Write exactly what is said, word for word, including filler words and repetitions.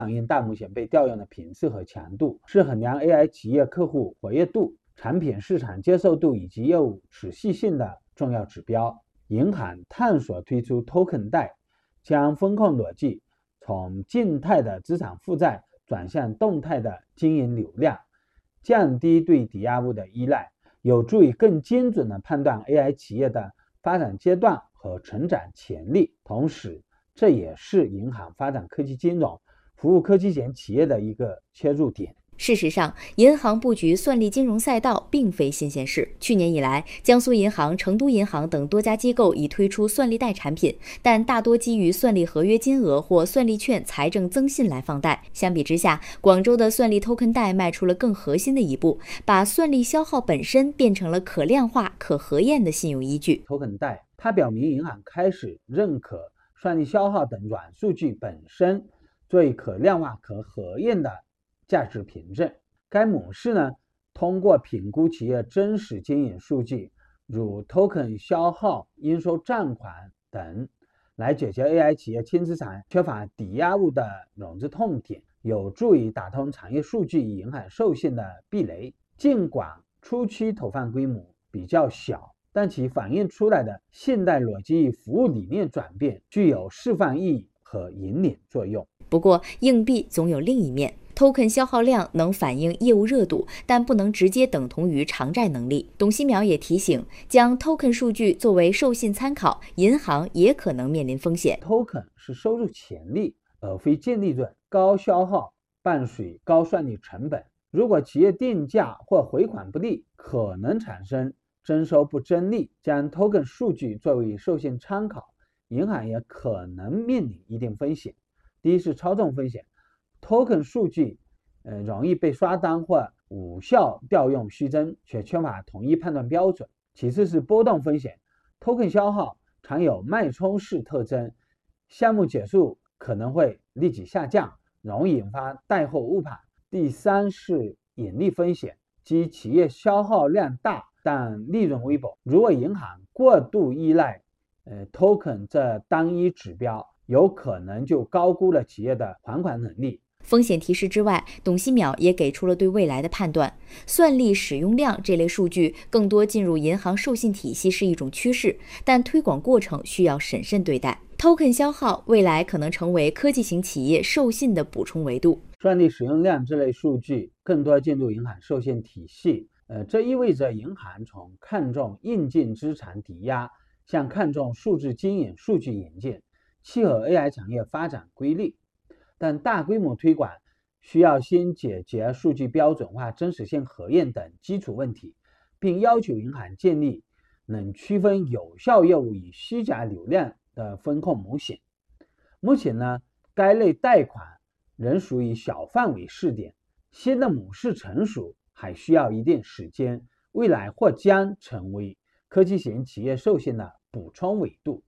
响应大目显被调用的频次和强度，是衡量 A I 企业客户活跃度、产品市场接受度以及业务持续性的重要指标。银行探索推出 Token 贷，将风控逻辑从静态的资产负债转向动态的经营流量，降低对抵押物的依赖，有助于更精准地判断 A I 企业的发展阶段和成长潜力。同时，这也是银行发展科技金融、服务科技型企业的一个切入点。 事实上，银行布局算力金融赛道并非新鲜事。去年以来，江苏银行、成都银行等多家机构已推出算力贷产品，但大多基于算力合约金额或算力券财政增信来放贷。相比之下，广州的算力 Token 贷迈出了更核心的一步，把算力消耗本身变成了可量化、可核验的信用依据。 Token 贷，它表明银行开始认可算力消耗等软数据本身作为可量化、可核验的价值凭证。该模式呢，通过评估企业真实经营数据，如 token 消耗、应收账款等，来解决 A I 企业轻资产缺乏抵押物的融资痛点，有助于打通产业数据与银行授信的壁垒。尽管初期投放规模比较小，但其反映出来的现代逻辑与服务理念转变具有示范意义和引领作用。 不过，硬币总有另一面。Token 消耗量能反映业务热度，但不能直接等同于偿债能力。董希淼也提醒，将 Token 数据作为授信参考，银行也可能面临风险。 Token 是收入潜力，而非净利润。高消耗伴随高算力成本，如果企业定价或回款不利，可能产生征收不争利。将 Token 数据作为授信参考，银行也可能面临一定风险。第一是操纵风险。Token 数据、呃、容易被刷单或无效调用虚增，却缺乏统一判断标准。其次是波动风险。Token 消耗常有脉冲式特征，项目结束可能会立即下降，容易引发贷后误判。第三是盈利风险，即企业消耗量大但利润微薄。如果银行过度依赖、呃、Token 这单一指标，有可能就高估了企业的还款能力。 风险提示之外，董希淼也给出了对未来的判断。算力使用量这类数据更多进入银行授信体系是一种趋势，但推广过程需要审慎对待。Token 消耗未来可能成为科技型企业授信的补充维度。 算力使用量这类数据更多进入银行授信体系，呃，这意味着银行从看重硬件资产抵押向看重数字经营数据引进，契合 A I 产业发展规律。但大规模推广需要先解决数据标准化、真实性核验等基础问题，并要求银行建立能区分有效业务与虚假流量的风控模型。目前呢，该类贷款仍属于小范围试点，新的模式成熟还需要一定时间，未来或将成为科技型企业授信的补充维度。